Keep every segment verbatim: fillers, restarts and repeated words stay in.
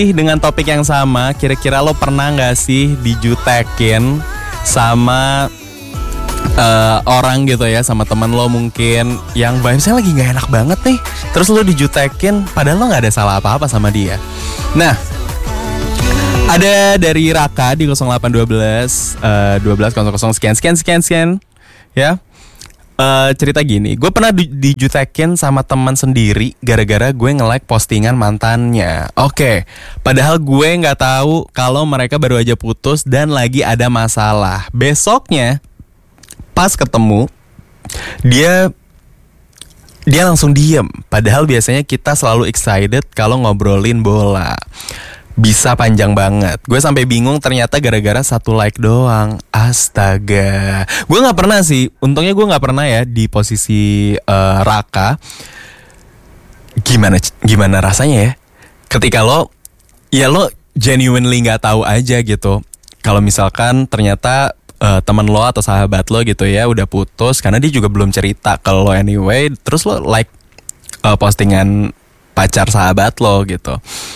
dengan topik yang sama. Kira-kira lo pernah gak sih dijutekin sama uh, orang gitu ya, sama teman lo mungkin yang vibes-nya lagi gak enak banget nih, terus lo dijutekin padahal lo gak ada salah apa-apa sama dia. Nah, ada dari Raka di nol delapan satu dua uh, dua belas nol nol sekian sekian sekian sekian ya. Uh, cerita gini, gue pernah di- dijutekin sama teman sendiri gara-gara gue nge-like postingan mantannya. Oke, okay. Padahal gue nggak tahu kalau mereka baru aja putus dan lagi ada masalah. Besoknya pas ketemu dia dia langsung diem. Padahal biasanya kita selalu excited kalau ngobrolin bola. Bisa panjang banget. Gue sampai bingung ternyata gara-gara satu like doang. Astaga. Gue gak pernah sih. Untungnya gue gak pernah ya di posisi uh, Raka. Gimana gimana rasanya ya ketika lo, ya lo genuinely gak tahu aja gitu. Kalau misalkan ternyata uh, teman lo atau sahabat lo gitu ya udah putus, karena dia juga belum cerita ke lo anyway, terus lo like uh, postingan pacar sahabat lo gitu.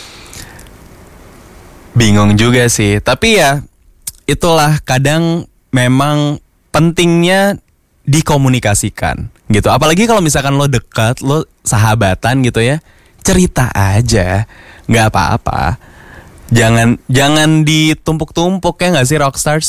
Bingung juga sih. Tapi ya itulah, kadang memang pentingnya dikomunikasikan gitu. Apalagi kalau misalkan lo dekat, lo sahabatan gitu ya, cerita aja, nggak apa-apa. Jangan jangan ditumpuk-tumpuk ya nggak sih Rockstars?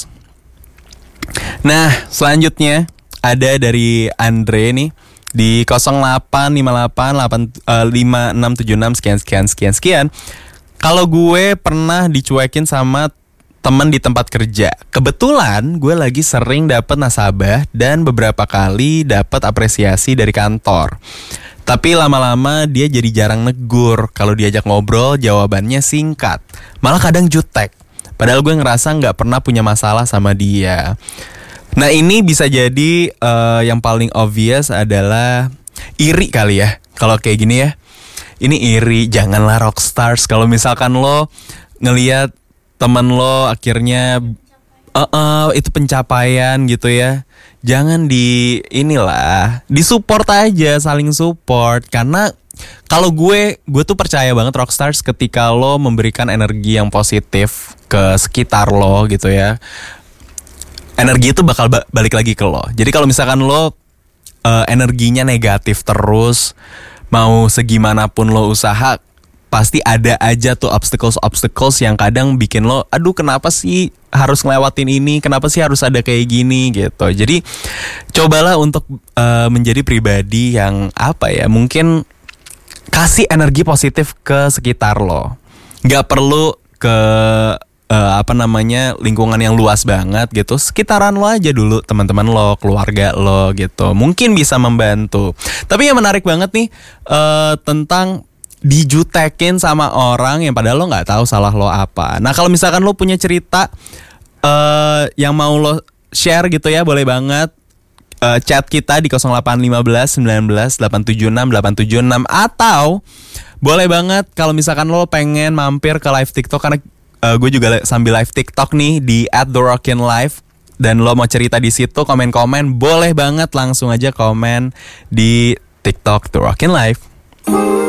Nah selanjutnya ada dari Andre nih di nol delapan lima delapan lima enam tujuh enam sekian sekian sekian sekian. Kalau gue pernah dicuekin sama teman di tempat kerja. Kebetulan gue lagi sering dapet nasabah dan beberapa kali dapet apresiasi dari kantor. Tapi lama-lama dia jadi jarang negur. Kalau diajak ngobrol jawabannya singkat, malah kadang jutek. Padahal gue ngerasa gak pernah punya masalah sama dia. Nah ini bisa jadi uh, yang paling obvious adalah iri kali ya. Kalau kayak gini ya, ini iri. Janganlah Rockstars. Kalau misalkan lo ngelihat teman lo akhirnya uh, uh, itu pencapaian gitu ya, jangan di inilah, disupport aja, saling support. Karena kalau gue gue tuh percaya banget Rockstars, ketika lo memberikan energi yang positif ke sekitar lo gitu ya, energi itu bakal ba- balik lagi ke lo. Jadi kalau misalkan lo uh, energinya negatif terus, mau segimanapun lo usaha, pasti ada aja tuh obstacles-obstacles yang kadang bikin lo, aduh kenapa sih harus ngelewatin ini, kenapa sih harus ada kayak gini gitu. Jadi cobalah untuk uh, menjadi pribadi yang apa ya, mungkin kasih energi positif ke sekitar lo. Gak perlu ke uh, apa namanya lingkungan yang luas banget gitu. Sekitaran lo aja dulu, teman-teman lo, keluarga lo gitu, mungkin bisa membantu. Tapi yang menarik banget nih uh, tentang dijutekin sama orang yang padahal lo nggak tahu salah lo apa. Nah kalau misalkan lo punya cerita uh, yang mau lo share gitu ya, boleh banget uh, chat kita di nol delapan lima belas sembilan belas delapan tujuh enam delapan tujuh enam, atau boleh banget kalau misalkan lo pengen mampir ke live TikTok, karena uh, gue juga sambil live TikTok nih di at the rockin live, dan lo mau cerita di situ, komen-komen, boleh banget langsung aja komen di TikTok The Rockin Live.